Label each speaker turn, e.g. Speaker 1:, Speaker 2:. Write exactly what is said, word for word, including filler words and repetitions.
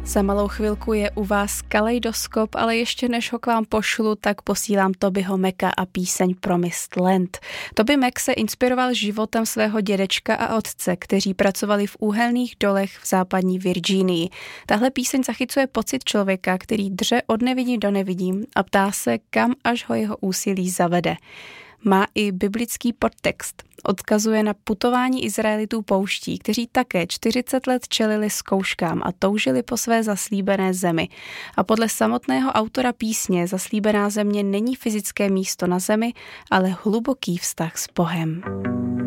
Speaker 1: Za malou chvilku je u vás Kaleidoskop, ale ještě než ho k vám pošlu, tak posílám Tobyho Maca a píseň Promised Land. Toby Mac se inspiroval životem svého dědečka a otce, kteří pracovali v úhelných dolech v západní Virginii. Tahle píseň zachycuje pocit člověka, který dře od nevidím do nevidím a ptá se, kam až ho jeho úsilí zavede. Má i biblický podtext. Odkazuje na putování Izraelitů pouští, kteří také čtyřicet let čelili zkouškám a toužili po své zaslíbené zemi. A podle samotného autora písně zaslíbená země není fyzické místo na zemi, ale hluboký vztah s Bohem.